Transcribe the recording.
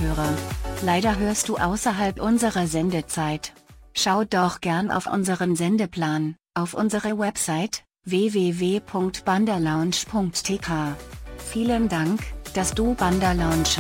Zuhörer. Leider hörst du außerhalb unserer Sendezeit. Schau doch gern auf unseren Sendeplan, auf unsere Website, www.bandalounge.tk. Vielen Dank, dass du Banda Lounge